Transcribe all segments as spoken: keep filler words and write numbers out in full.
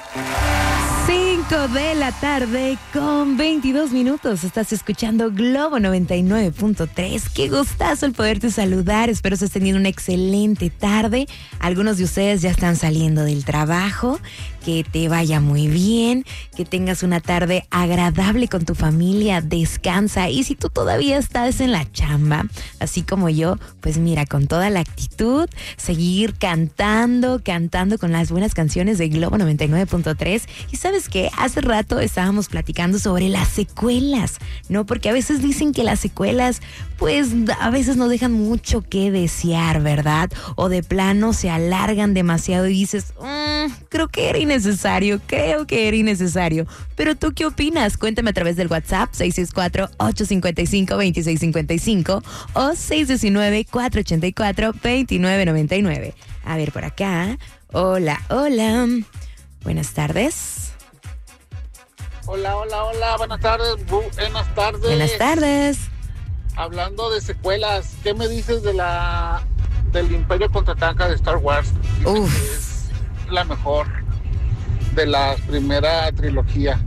cinco de la tarde con veintidós minutos. Estás escuchando Globo noventa y nueve punto tres. Qué gustazo el poderte saludar. Espero estés teniendo una excelente tarde. Algunos de ustedes ya están saliendo del trabajo. Que te vaya muy bien, que tengas una tarde agradable con tu familia, descansa. Y si tú todavía estás en la chamba, así como yo, pues mira, con toda la actitud, seguir cantando, cantando con las buenas canciones de Globo noventa y nueve punto tres. Y ¿sabes qué? Hace rato estábamos platicando sobre las secuelas, ¿no? Porque a veces dicen que las secuelas, pues a veces nos dejan mucho que desear, ¿verdad? O de plano se alargan demasiado y dices, mmm, creo que era innecesario, creo que era innecesario. Pero ¿tú qué opinas? Cuéntame a través del WhatsApp seis seis cuatro, ocho cinco cinco, dos seis cinco cinco o seis uno nueve, cuatro ocho cuatro, dos nueve nueve nueve. A ver, por acá. Hola, hola. Buenas tardes. Hola, hola, hola. Buenas tardes. Buenas tardes. Buenas tardes. Hablando de secuelas, ¿qué me dices de la del Imperio Contraataca de Star Wars? Uf. Es la mejor de la primera trilogía.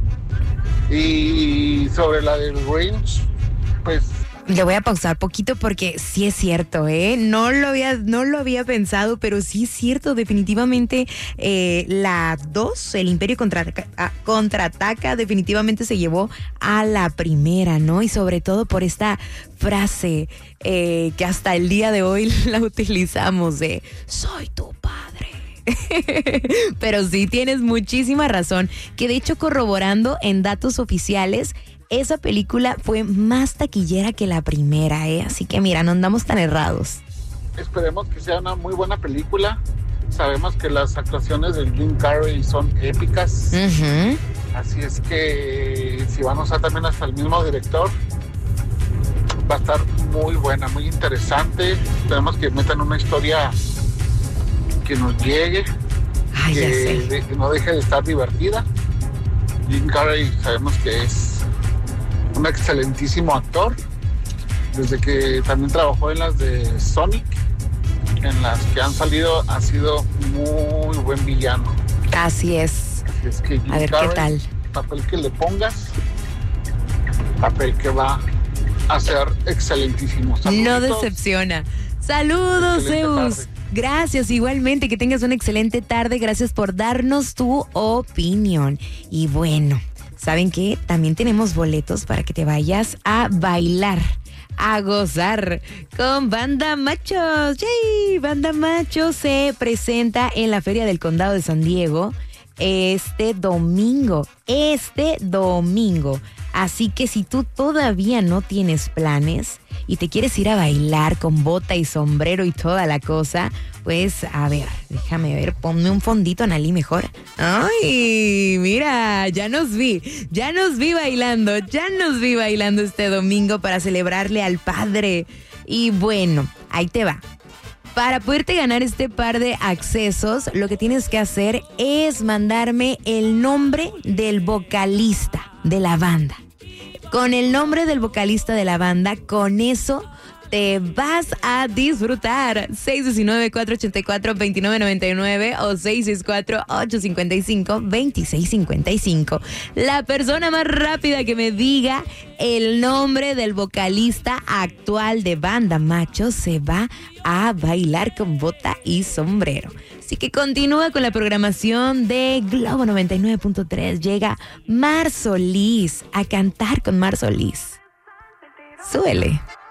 Y sobre la del Grinch, pues le voy a pausar poquito porque sí es cierto, ¿eh? No lo había, no lo había pensado, pero sí es cierto, definitivamente eh, la dos, el Imperio contraataca, contraataca, definitivamente se llevó a la primera, ¿no? Y sobre todo por esta frase eh, que hasta el día de hoy la utilizamos de soy tu padre. Pero sí tienes muchísima razón, que de hecho corroborando en datos oficiales, esa película fue más taquillera que la primera, ¿eh? Así que mira, no andamos tan errados. Esperemos que sea una muy buena película. Sabemos que las actuaciones de Jim Carrey son épicas. Uh-huh. Así es que si van a usar también hasta el mismo director, va a estar muy buena, muy interesante. Esperemos que metan una historia que nos llegue. Ay, que, ya sé. de, que no deje de estar divertida. Jim Carrey sabemos que es un excelentísimo actor, desde que también trabajó en las de Sonic, en las que han salido, ha sido muy buen villano. Así es. Así es que Jim a ver, Carrey, ¿qué tal? Papel que le pongas, papel que va a ser excelentísimo. Saluditos. No decepciona. Saludos, Excelente Zeus. tarde. Gracias, igualmente, que tengas una excelente tarde. Gracias por darnos tu opinión. Y bueno, ¿saben qué? También tenemos boletos para que te vayas a bailar, a gozar con Banda Machos. ¡Yay! Banda Machos se presenta en la Feria del Condado de San Diego este domingo, este domingo. Así que si tú todavía no tienes planes y te quieres ir a bailar con bota y sombrero y toda la cosa, pues a ver, déjame ver, ponme un fondito, Analí, mejor. Ay, mira, ya nos vi, ya nos vi bailando, ya nos vi bailando este domingo para celebrarle al Padre. Y bueno, ahí te va. Para poderte ganar este par de accesos, lo que tienes que hacer es mandarme el nombre del vocalista de la banda. Con el nombre del vocalista de la banda, con eso te vas a disfrutar. seis uno nueve, cuatro ocho cuatro, dos nueve nueve nueve o seis seis cuatro, ocho cinco cinco, dos seis cinco cinco. La persona más rápida que me diga el nombre del vocalista actual de Banda Macho se va a bailar con bota y sombrero. Así que continúa con la programación de Globo noventa y nueve punto tres. Llega Mar Solís a cantar con Mar Solís. Súbele.